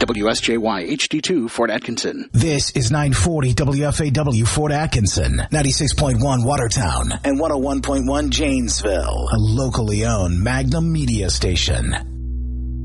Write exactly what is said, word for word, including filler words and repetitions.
W S J Y H D two, Fort Atkinson. This is nine forty W F A W, Fort Atkinson, ninety-six point one Watertown, and one oh one point one Janesville, a locally owned Magnum media station.